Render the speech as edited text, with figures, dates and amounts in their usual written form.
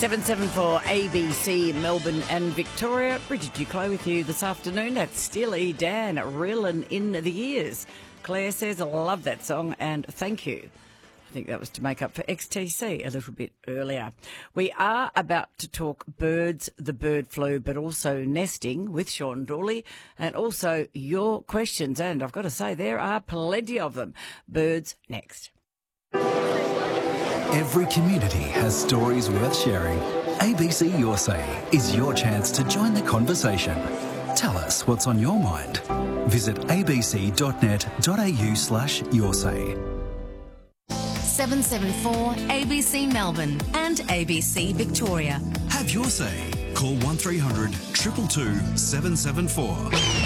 774 ABC, Melbourne and Victoria. Bridget Duclos with you this afternoon. That's Steely Dan, reeling in the years. Claire says, I love that song and thank you. I think that was to make up for XTC a little bit earlier. We are about to talk birds, the bird flu, but also nesting with Sean Dawley, and also your questions. And I've got to say, there are plenty of them. Birds next. Every community has stories worth sharing. ABC Your Say is your chance to join the conversation. Tell us what's on your mind. Visit abc.net.au/yoursay. 774 ABC Melbourne and ABC Victoria. Have your say. Call 1300 222 774.